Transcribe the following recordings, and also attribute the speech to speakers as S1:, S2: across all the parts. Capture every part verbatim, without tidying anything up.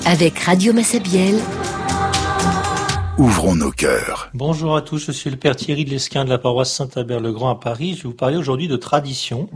S1: Avec Radio Massabielle,
S2: ouvrons nos cœurs.
S3: Bonjour à tous, je suis le Père Thierry de l'Esquin de la paroisse Saint-Albert-le-Grand à Paris. Je vais vous parler aujourd'hui de tradition.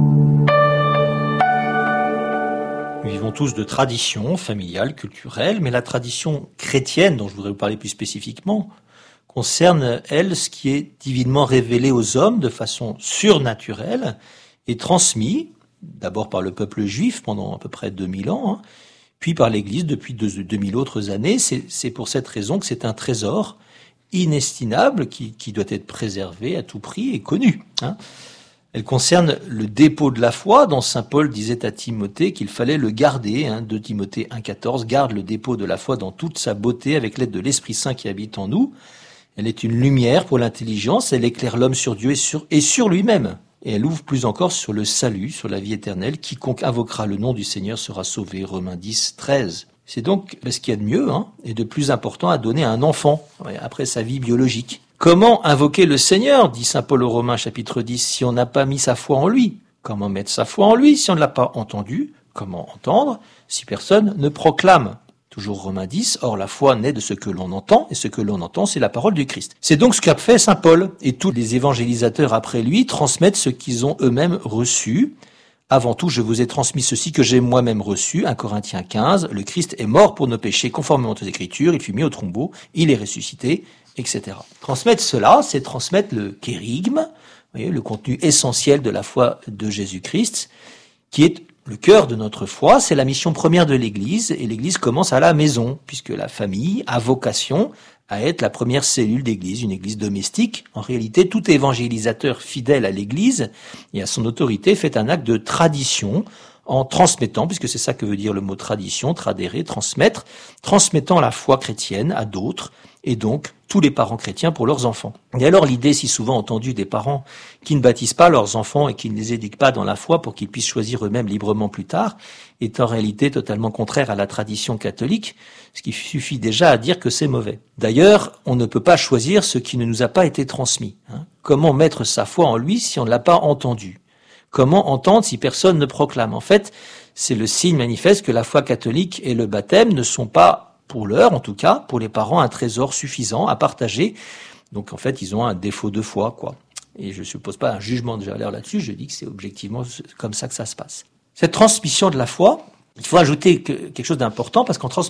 S3: Nous vivons tous de tradition familiale, culturelle, mais la tradition chrétienne, dont je voudrais vous parler plus spécifiquement, concerne, elle, ce qui est divinement révélé aux hommes de façon surnaturelle et transmis, d'abord par le peuple juif pendant à peu près deux mille ans, hein, puis par l'Église depuis deux mille autres années. C'est, c'est pour cette raison que c'est un trésor inestimable qui, qui doit être préservé à tout prix et connu. Hein. Elle concerne le dépôt de la foi, dont saint Paul disait à Timothée qu'il fallait le garder. Hein, de Timothée un quatorze, garde le dépôt de la foi dans toute sa beauté avec l'aide de l'Esprit Saint qui habite en nous. Elle est une lumière pour l'intelligence, elle éclaire l'homme sur Dieu et sur, et sur lui-même. Et elle ouvre plus encore sur le salut, sur la vie éternelle. Quiconque invoquera le nom du Seigneur sera sauvé. Romains dix treize. C'est donc ce qu'il y a de mieux hein, et de plus important à donner à un enfant après sa vie biologique. Comment invoquer le Seigneur, dit saint Paul aux Romains chapitre dix, si on n'a pas mis sa foi en lui? Comment mettre sa foi en lui si on ne l'a pas entendu? Comment entendre si personne ne proclame? Toujours Romains dix, or la foi naît de ce que l'on entend, et ce que l'on entend, c'est la parole du Christ. C'est donc ce qu'a fait saint Paul, et tous les évangélisateurs après lui transmettent ce qu'ils ont eux-mêmes reçu. Avant tout, je vous ai transmis ceci que j'ai moi-même reçu, un Corinthiens quinze, le Christ est mort pour nos péchés conformément aux Écritures, il fut mis au tombeau, il est ressuscité, et cetera. Transmettre cela, c'est transmettre le kérygme, vous voyez, le contenu essentiel de la foi de Jésus-Christ, qui est le cœur de notre foi. C'est la mission première de l'Église, et l'Église commence à la maison, puisque la famille a vocation à être la première cellule d'Église, une Église domestique. En réalité, tout évangélisateur fidèle à l'Église et à son autorité fait un acte de tradition en transmettant, puisque c'est ça que veut dire le mot tradition, tradere, transmettre, transmettant la foi chrétienne à d'autres, et donc tous les parents chrétiens pour leurs enfants. Et alors l'idée si souvent entendue des parents qui ne baptisent pas leurs enfants et qui ne les éduquent pas dans la foi pour qu'ils puissent choisir eux-mêmes librement plus tard, est en réalité totalement contraire à la tradition catholique, ce qui suffit déjà à dire que c'est mauvais. D'ailleurs, on ne peut pas choisir ce qui ne nous a pas été transmis. Hein. Comment mettre sa foi en lui si on ne l'a pas entendu? Comment entendre si personne ne proclame? En fait, c'est le signe manifeste que la foi catholique et le baptême ne sont pas, pour l'heure en tout cas, pour les parents, un trésor suffisant à partager. Donc en fait, ils ont un défaut de foi, quoi. Et je ne suppose pas un jugement de valeur là-dessus, je dis que c'est objectivement comme ça que ça se passe. Cette transmission de la foi, il faut ajouter que, quelque chose d'important, parce qu'en transmettant